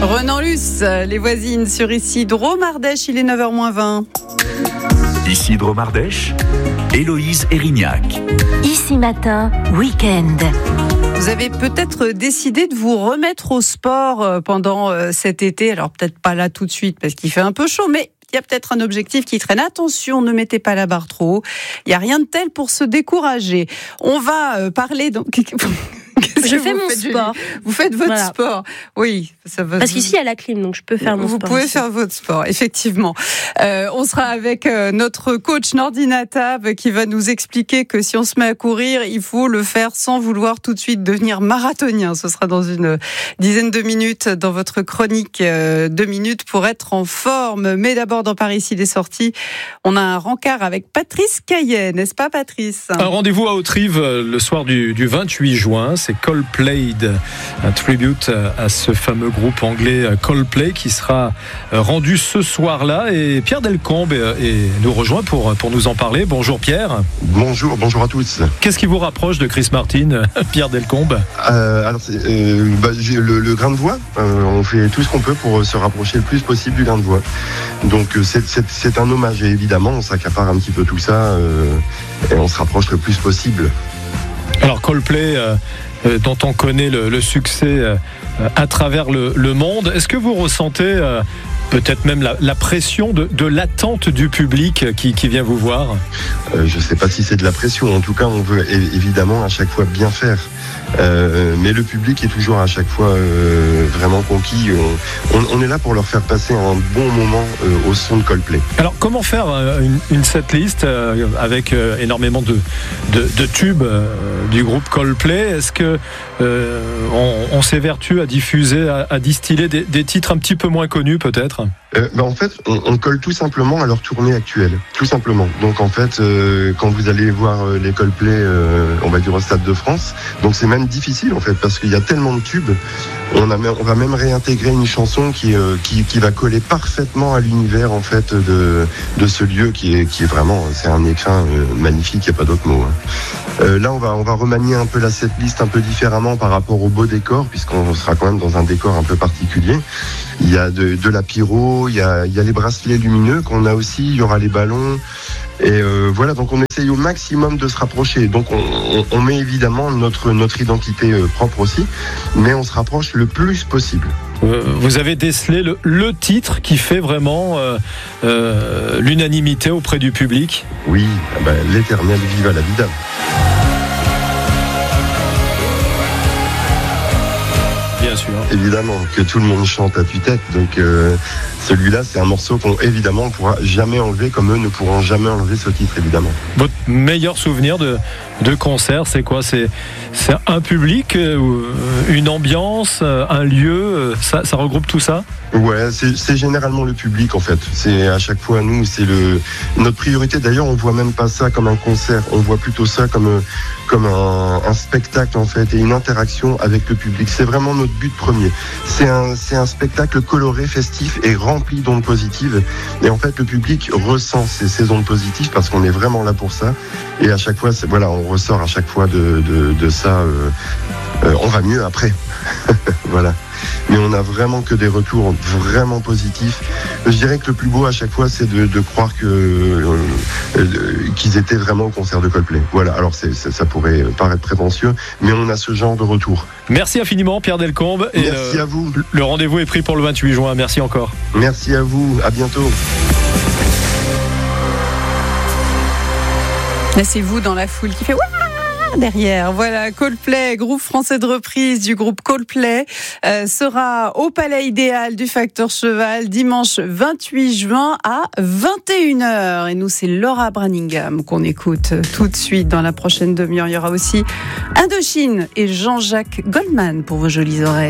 Renan Luce, les voisines sur Isidro Mardèche, il est 9h-20. Isidro Mardèche, Héloïse Erignac. Ici matin, week-end. Vous avez peut-être décidé de vous remettre au sport pendant cet été. Alors peut-être pas là tout de suite parce qu'il fait un peu chaud, mais il y a peut-être un objectif qui traîne. Attention, ne mettez pas la barre trop haut. Il n'y a rien de tel pour se décourager. On va parler donc... Je fais mon sport. Vous faites votre sport. Oui. Ça va... Parce qu'ici, il y a la clim, donc je peux faire mon sport. Vous pouvez faire votre sport, effectivement. On sera avec notre coach Nordine Attab qui va nous expliquer que si on se met à courir, il faut le faire sans vouloir tout de suite devenir marathonien. Ce sera dans une dizaine de minutes dans votre chronique 2 minutes pour être en forme. Mais d'abord, dans Paris, il est sorti, on a un rencard avec Patrice Caillet, n'est-ce pas Patrice ? Un rendez-vous à Haute-Rive le soir du 28 juin. C'est Coldplay, un tribute à ce fameux groupe anglais Coldplay qui sera rendu ce soir-là. Et Pierre Delcombe nous rejoint pour nous en parler. Bonjour Pierre. Bonjour à tous. Qu'est-ce qui vous rapproche de Chris Martin, Pierre Delcombe ? Alors le grain de voix. On fait tout ce qu'on peut pour se rapprocher le plus possible du grain de voix. Donc c'est un hommage et évidemment on s'accapare un petit peu tout ça et on se rapproche le plus possible. Alors Coldplay, dont on connaît le succès à travers le monde, est-ce que vous ressentez peut-être même la pression de l'attente du public qui vient vous voir ? Je ne sais pas si c'est de la pression, en tout cas on veut évidemment à chaque fois bien faire. Mais le public est toujours à chaque fois vraiment conquis. On est là pour leur faire passer un bon moment au son de Coldplay. Alors comment faire une setlist avec énormément de tubes du groupe Coldplay ? Est-ce que on s'évertue à diffuser, à distiller des titres un petit peu moins connus peut-être ? En fait, on colle tout simplement à leur tournée actuelle, tout simplement. Donc en fait, quand vous allez voir les Coldplay, on va dire au Stade de France, donc c'est même difficile en fait parce qu'il y a tellement de tubes. On va même réintégrer une chanson qui va coller parfaitement à l'univers en fait de ce lieu qui est vraiment, c'est un écrin magnifique, il n'y a pas d'autre mot. Là, on va remanier un peu la setlist un peu différemment par rapport au beau décor, puisqu'on sera quand même dans un décor un peu particulier. Il y a de la pyro, il y a les bracelets lumineux qu'on a aussi, il y aura les ballons. Et voilà, donc on essaye au maximum de se rapprocher. Donc on met évidemment notre identité propre aussi, mais on se rapproche le plus possible. Vous avez décelé le titre qui fait vraiment l'unanimité auprès du public ? Oui, l'éternel Viva la Vida. Bien sûr. Évidemment, que tout le monde chante à tue-tête. Donc celui-là, c'est un morceau qu'on évidemment ne pourra jamais enlever, comme eux ne pourront jamais enlever ce titre, évidemment. Votre meilleur souvenir de concert, c'est quoi ? C'est un public, une ambiance, un lieu, ça regroupe tout ça ? Ouais, c'est généralement le public en fait. C'est à chaque fois nous, c'est notre priorité. D'ailleurs, on voit même pas ça comme un concert. On voit plutôt ça comme un spectacle en fait et une interaction avec le public. C'est vraiment notre but premier. C'est un spectacle coloré, festif et rempli d'ondes positives. Et en fait, le public ressent ces ondes positives parce qu'on est vraiment là pour ça. Et à chaque fois, on ressort à chaque fois de ça. On va mieux après. Voilà. Mais on n'a vraiment que des retours vraiment positifs. Je dirais que le plus beau à chaque fois, c'est de croire qu'ils étaient vraiment au concert de Coldplay. Voilà, alors ça pourrait paraître prétentieux, mais on a ce genre de retour. Merci infiniment Pierre Delcombe. Merci à vous. Le rendez-vous est pris pour le 28 juin. Merci encore. Merci à vous, à bientôt. Là, c'est vous dans la foule qui fait derrière. Voilà, Coldplay, groupe français de reprise du groupe Coldplay, sera au Palais Idéal du Facteur Cheval dimanche 28 juin à 21h. Et nous, c'est Laura Branningham qu'on écoute tout de suite dans la prochaine demi-heure. Il y aura aussi Indochine et Jean-Jacques Goldman pour vos jolies oreilles.